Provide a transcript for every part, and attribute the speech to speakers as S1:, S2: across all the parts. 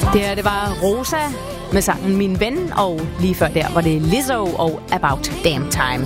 S1: Det var Rosa med sangen Min Ven, og lige før der var det Lizzo og About Damn Time.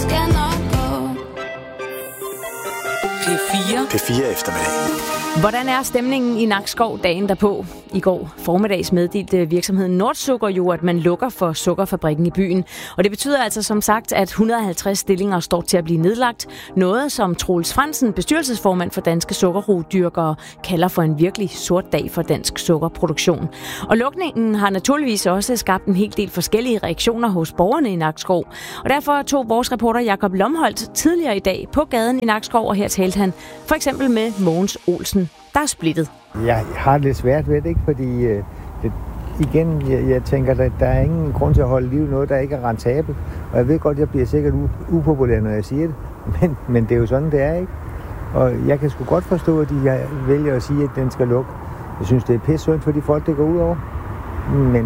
S2: P4 eftermiddag.
S1: Hvordan er stemningen i Nakskov dagen derpå? I går formiddags meddelte virksomheden Nordsukker jo, at man lukker for sukkerfabrikken i byen. Og det betyder altså som sagt, at 150 stillinger står til at blive nedlagt. Noget som Troels Fransen, bestyrelsesformand for Danske Sukkerroedyrkere, kalder for en virkelig sort dag for dansk sukkerproduktion. Og lukningen har naturligvis også skabt en hel del forskellige reaktioner hos borgerne i Nakskov. Og derfor tog vores reporter Jakob Lomholdt tidligere i dag på gaden i Nakskov, og her talte han for eksempel med Mogens Olsen, der er splittet.
S3: Jeg har lidt svært ved det, ikke? Fordi jeg tænker, at der er ingen grund til at holde liv i noget, der ikke er rentabelt. Og jeg ved godt, at jeg bliver sikkert upopulær, når jeg siger det. Men det er jo sådan, det er, ikke? Og jeg kan sgu godt forstå, at de vælger at sige, at den skal lukke. Jeg synes, det er pisse synd for de folk, det går ud over. Men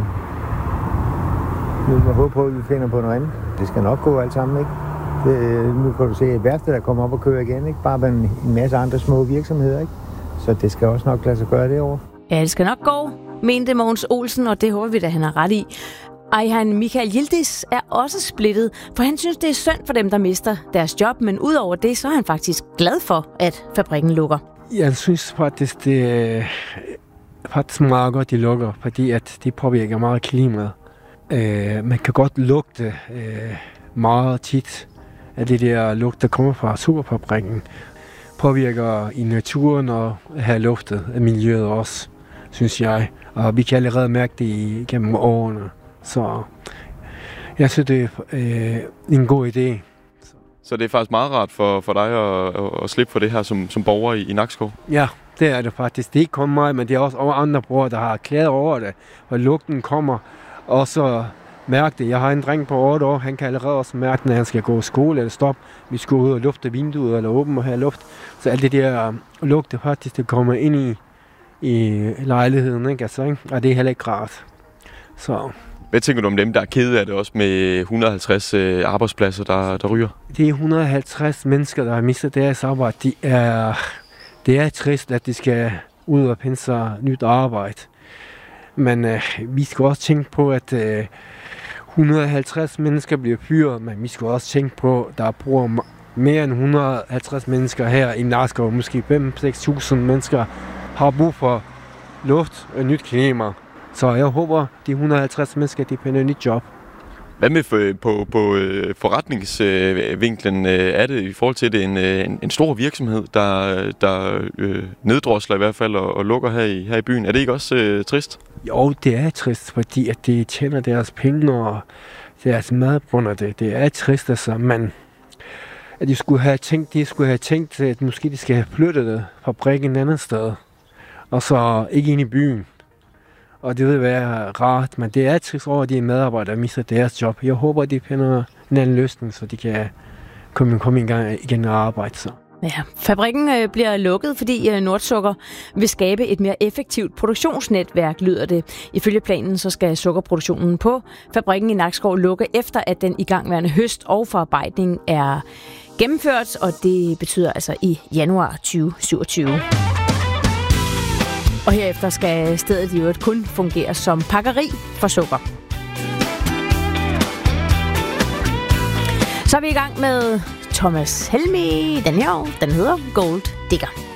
S3: nu må jeg håbe på, at vi finder på noget andet. Det skal nok gå alt sammen, ikke? Nu kan du se et værfte, der kommer op og kører igen, ikke? Bare med en masse andre små virksomheder, ikke? Så det skal også nok lade sig gøre derovre.
S1: Ja, det skal nok gå, mente Mogens Olsen, og det håber vi, at han har ret i. Ejhan Michael Yildiz er også splittet, for han synes, det er synd for dem, der mister deres job, men udover det, så er han faktisk glad for, at fabrikken lukker.
S4: Jeg synes faktisk, det er faktisk meget godt, de lukker, fordi at det påvirker meget klimaet. Man kan godt lugte meget tit af det der lugt, der kommer fra sukkerfabrikken. Påvirker i naturen og her luftet af miljøet også, synes jeg. Og vi kan allerede mærke det gennem årene. Så jeg synes, det er en god idé.
S5: Så det er faktisk meget rart for dig at slippe for det her som borger i Nakskov?
S4: Ja, det er det faktisk. Det er ikke kun mig, men det er også andre brugere, der har klaget over det. Og lugten kommer, og så mærke det. Jeg har en dreng på 8 år, han kan allerede også mærke, når han skal gå i skole eller stoppe. Vi skal ud og lufte vinduet eller åbne og have luft. Så alt det der lugte faktisk, det kommer ind i lejligheden, ikke? Altså, ikke? Og det er heller ikke rart. Så.
S5: Hvad tænker du om dem, der er kede af det også med 150 arbejdspladser, der ryger?
S4: Det er 150 mennesker, der har mistet deres arbejde. Det er trist, at de skal ud og finde sig nyt arbejde. Men vi skal også tænke på, at 150 mennesker bliver fyret, men vi skal også tænke på, at der bruger mere end 150 mennesker her i Nakskov. Måske 5-6.000 mennesker har brug for luft og nyt klima. Så jeg håber, de 150 mennesker, de finder et nyt job.
S5: Hvad med på forretningsvinklen? Er det i forhold til det en stor virksomhed, der neddrosler i hvert fald og lukker her i byen? Er det ikke også trist?
S4: Jo, det er trist, fordi at de tjener deres penge og deres mad under det. Det er trist, altså, men at de skulle have tænkt, at måske de skal have flyttet fabrikken et andet sted, og så ikke ind i byen. Og det vil være rart, men det er trist over, at de medarbejdere, der mister deres job. Jeg håber, at de finder en anden løsning, så de kan komme i gang igen og arbejde. Så.
S1: Ja, fabrikken bliver lukket, fordi Nordsukker vil skabe et mere effektivt produktionsnetværk, lyder det. Ifølge planen så skal sukkerproduktionen på fabrikken i Nakskov lukke efter, at den igangværende høst og forarbejdning er gennemført, og det betyder altså i januar 2027. Og herefter skal stedet i øvrigt kun fungere som pakkeri for sukker. Så er vi i gang med Thomas Helmig. Den hedder Gold Digger.